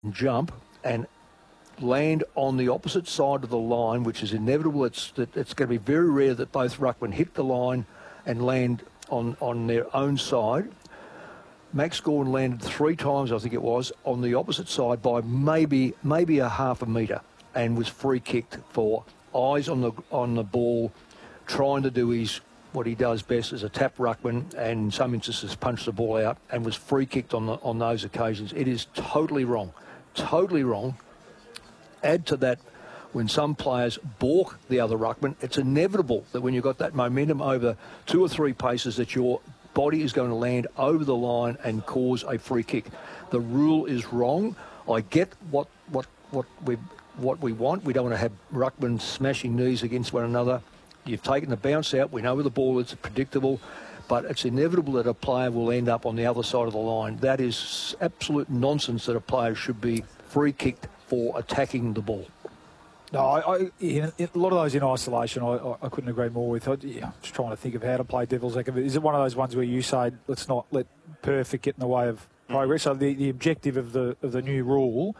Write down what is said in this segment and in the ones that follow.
jump and land on the opposite side of the line, which is inevitable. It's going to be very rare that both ruckmen hit the line and land on their own side. Max Gawn landed 3 times, I think it was, on the opposite side by maybe a half a metre, and was free kicked for eyes on the ball, trying to do what he does best as a tap ruckman, and in some instances punch the ball out, and was free kicked on those occasions. It is totally wrong. Totally wrong. Add to that, when some players balk the other ruckman, it's inevitable that when you've got that momentum over 2 or 3 paces that your body is going to land over the line and cause a free kick. The rule is wrong. I get what we want. We don't want to have ruckmen smashing knees against one another. You've taken the bounce out. We know where the ball is, predictable. But it's inevitable that a player will end up on the other side of the line. That is absolute nonsense that a player should be free kicked for attacking the ball. No, a lot of those in isolation, I couldn't agree more with. I'm just trying to think of how to play devil's advocate. Is it one of those ones where you say, let's not let perfect get in the way of progress? So the objective of the new rule,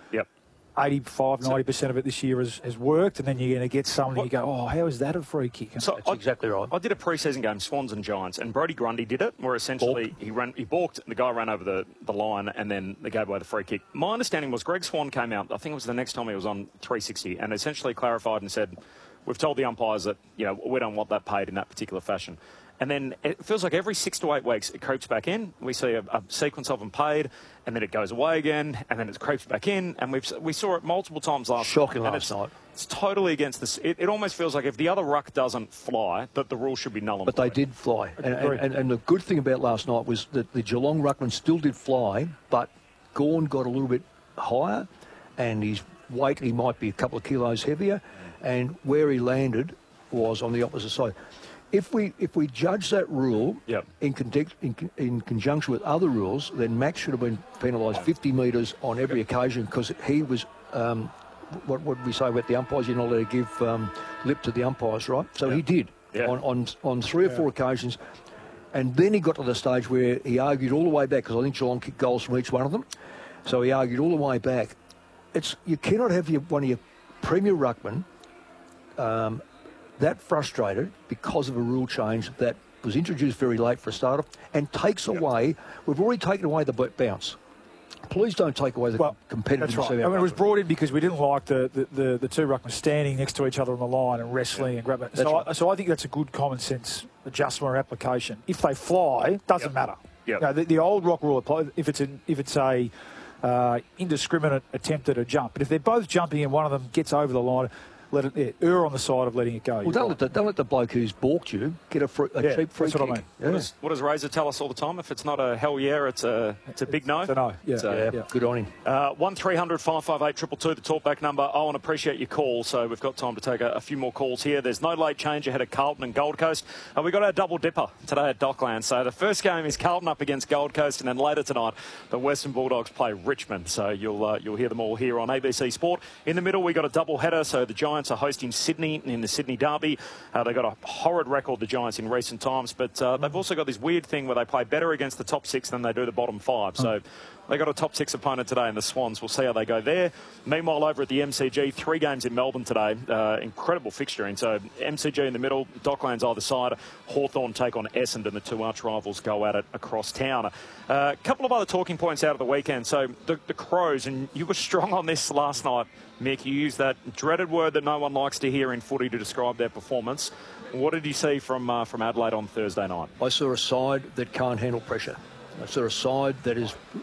85-90% of it this year has worked, and then you're going to get some and you go, oh, how is that a free kick? So That's exactly right. I did a pre-season game, Swans and Giants, and Brodie Grundy did it, where essentially he balked, the guy ran over the line, and then they gave away the free kick. My understanding was Greg Swan came out, I think it was the next time he was on 360, and essentially clarified and said, we've told the umpires that, we don't want that paid in that particular fashion. And then it feels like every 6 to 8 weeks it creeps back in. We see a sequence of them paid, and then it goes away again, and then it creeps back in. And we saw it multiple times last night. Shocking last night. It's totally against this. It almost feels like if the other ruck doesn't fly, that the rule should be null and But they did fly. And the good thing about last night was that the Geelong ruckman still did fly, but Gawn got a little bit higher, and his weight, he might be a couple of kilos heavier, and where he landed was on the opposite side. If we judge that rule in conjunction with other rules, then Max should have been penalised 50 metres on every occasion, because he was, what would we say about the umpires? You're not allowed to give lip to the umpires, right? So he did on 3 or 4 occasions. And then he got to the stage where he argued all the way back, because I think Geelong kicked goals from each one of them. So he argued all the way back. You cannot have one of your premier ruckmen that frustrated because of a rule change that was introduced very late for a start-off, and takes away, we've already taken away the bounce. Please don't take away the competitiveness. That's right. of our it was brought in because we didn't like the 2 ruckmen standing next to each other on the line and wrestling and grabbing. So I think that's a good common sense adjustment or application. If they fly, doesn't matter. The old rock rule applies if it's a indiscriminate attempt at a jump. But if they're both jumping and one of them gets over the line, let it err on the side of letting it go. Well, don't let the bloke who's balked you get a cheap free that's kick. What I mean. What does Razor tell us all the time? If it's not a hell yeah, it's a big no. It's a no. Good on him. 1300 558 222, the talkback number. Owen, appreciate your call. So we've got time to take a few more calls here. There's no late change ahead of Carlton and Gold Coast. We got our double dipper today at Dockland. So the first game is Carlton up against Gold Coast, and then later tonight the Western Bulldogs play Richmond. So you'll hear them all here on ABC Sport. In the middle we got a double header. So the Giants are hosting Sydney in the Sydney Derby. They've got a horrid record, the Giants, in recent times, but they've also got this weird thing where they play better against the top 6 than they do the bottom 5. So they got a top 6 opponent today in the Swans. We'll see how they go there. Meanwhile, over at the MCG, 3 games in Melbourne today. Incredible fixturing. So MCG in the middle, Docklands either side. Hawthorn take on Essendon. The 2 arch rivals go at it across town. A couple of other talking points out of the weekend. So the Crows, and you were strong on this last night, Mick. You used that dreaded word that no one likes to hear in footy to describe their performance. What did you see from Adelaide on Thursday night? I saw a side that can't handle pressure. I saw a side that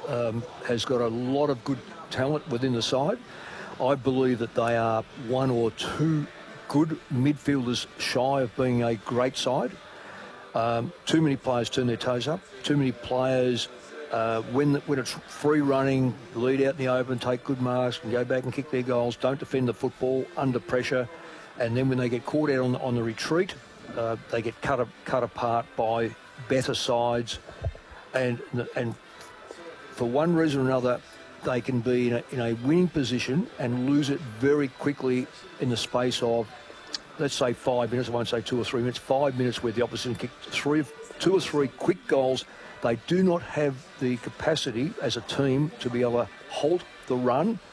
has got a lot of good talent within the side. I believe that they are 1 or 2 good midfielders shy of being a great side. Too many players turn their toes up. Too many players, when it's free running, lead out in the open, take good marks, and go back and kick their goals, don't defend the football under pressure. And then when they get caught out on the retreat, they get cut apart by better sides. And for one reason or another, they can be in a winning position and lose it very quickly in the space of, let's say, 5 minutes. I won't say 2 or 3 minutes. 5 minutes where the opposition kicked 2 or 3 quick goals. They do not have the capacity as a team to be able to halt the run